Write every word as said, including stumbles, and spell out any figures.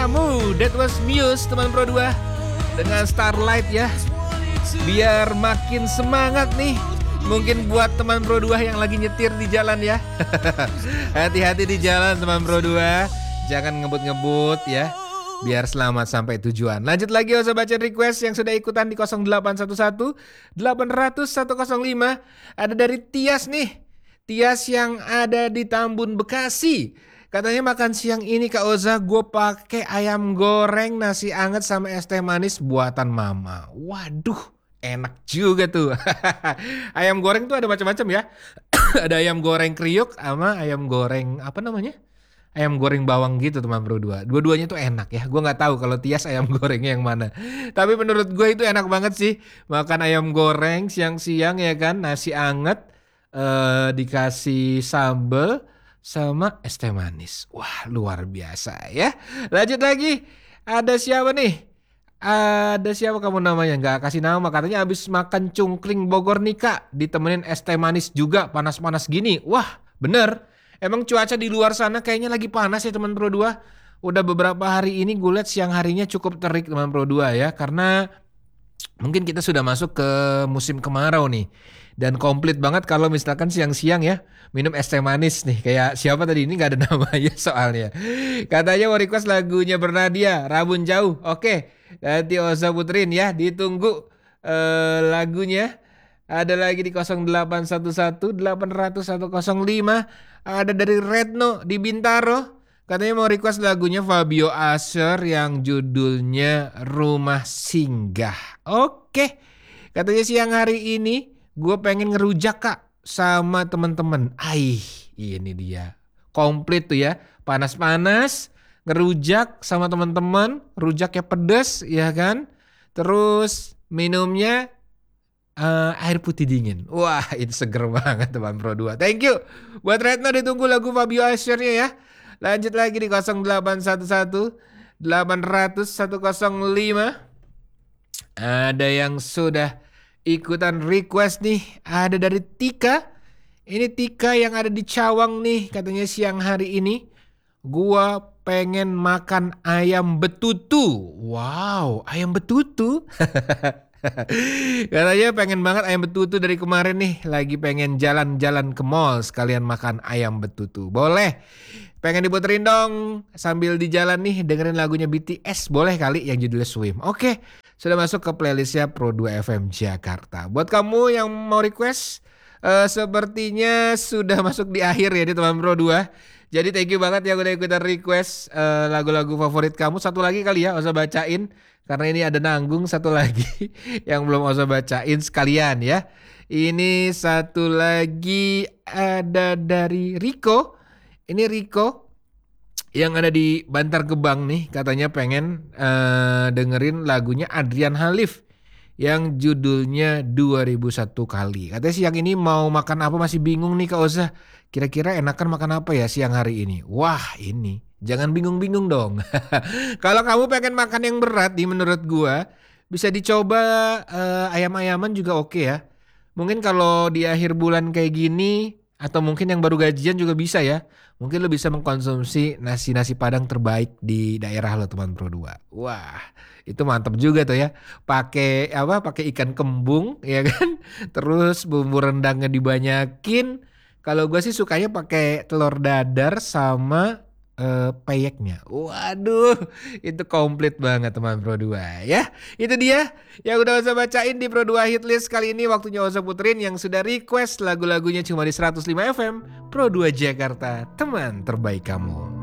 kamu. That was Muse teman Pro dua dengan Starlight ya. Biar makin semangat nih. Mungkin buat teman Pro dua yang lagi nyetir di jalan ya. Hati-hati di jalan teman Pro dua. Jangan ngebut-ngebut ya. Biar selamat sampai tujuan. Lanjut lagi usah baca request yang sudah ikutan di nol delapan satu satu delapan nol nol satu nol lima. Ada dari Tias nih. Tias yang ada di Tambun, Bekasi. Katanya makan siang ini Kak Oza gue pakai ayam goreng, nasi anget sama es teh manis buatan mama. Waduh, enak juga tuh. Ayam goreng tuh ada macam-macam ya. Ada ayam goreng kriuk sama ayam goreng apa namanya? Ayam goreng bawang gitu teman Bro dua. Dua-duanya tuh enak ya. Gue nggak tahu kalau Tias ayam gorengnya yang mana. Tapi menurut gue itu enak banget sih. Makan ayam goreng siang-siang ya kan, nasi anget. Uh, dikasih sambal sama es teh manis. Wah, luar biasa ya. Lanjut lagi. Ada siapa nih? Ada siapa kamu namanya? Nggak kasih nama. Katanya habis makan cungkring Bogor nih Kak. Ditemenin es teh manis juga. Panas-panas gini. Wah, bener. Emang cuaca di luar sana kayaknya lagi panas ya teman Pro dua. Udah beberapa hari ini gue liat siang harinya cukup terik teman Pro dua ya. Karena mungkin kita sudah masuk ke musim kemarau nih. Dan komplit banget kalau misalkan siang-siang ya minum es teh manis nih. Kayak siapa tadi, ini gak ada namanya soalnya. Katanya mau request lagunya Bernadia, Rabun Jauh. Oke, nanti Oza puterin ya. Ditunggu uh, lagunya. Ada lagi di nol delapan satu satu delapan nol nol satu nol lima. Ada dari Retno di Bintaro. Katanya mau request lagunya Fabio Asher yang judulnya Rumah Singgah. Oke, katanya siang hari ini gue pengen ngerujak Kak sama temen-temen. Aih, ini dia. Komplit tuh ya. Panas-panas, ngerujak sama temen-temen. Rujaknya pedes ya kan. Terus minumnya uh, air putih dingin. Wah, itu seger banget teman Pro dua. Thank you. Buat Retno ditunggu lagu Fabio Asher-nya ya. Lanjut lagi di nol delapan satu satu delapan nol nol satu nol lima. Ada yang sudah ikutan request nih. Ada dari Tika. Ini Tika yang ada di Cawang nih. Katanya siang hari ini gua pengen makan ayam betutu. Wow, ayam betutu. Katanya pengen banget ayam betutu dari kemarin nih. Lagi pengen jalan-jalan ke mall sekalian makan ayam betutu. Boleh. Pengen diputerin dong sambil di jalan nih dengerin lagunya B T S. Boleh kali yang judulnya Swim. Oke. Sudah masuk ke playlistnya Pro dua F M Jakarta. Buat kamu yang mau request, uh, sepertinya sudah masuk di akhir ya di teman Pro dua. Jadi thank you banget yang udah ikutan request uh, lagu-lagu favorit kamu. Satu lagi kali ya Oza bacain. Karena ini ada nanggung satu lagi yang belum Oza bacain sekalian ya. Ini satu lagi ada dari Rico. Ini Rico yang ada di Bantar Gebang nih, katanya pengen uh, dengerin lagunya Adrian Halif yang judulnya dua ribu satu kali. Katanya siang ini mau makan apa masih bingung nih Kak Oza. Kira-kira enakan makan apa ya siang hari ini? Wah, ini jangan bingung-bingung dong. Kalau kamu pengen makan yang berat nih menurut gua, bisa dicoba uh, ayam-ayaman juga oke ya. Mungkin kalau di akhir bulan kayak gini atau mungkin yang baru gajian juga bisa ya. Mungkin lo bisa mengkonsumsi nasi-nasi Padang terbaik di daerah lo teman Pro dua. Wah, itu mantap juga tuh ya. Pakai apa? Pakai ikan kembung ya kan. Terus bumbu rendangnya dibanyakin. Kalau gue sih sukanya pakai telur dadar sama Uh, peyeknya. Waduh, itu komplit banget teman Pro dua ya. Itu dia yang udah Oza bacain di Pro dua Hitlist kali ini. Waktunya Oza puterin yang sudah request lagu-lagunya cuma di seratus lima F M Pro dua Jakarta, teman terbaik kamu.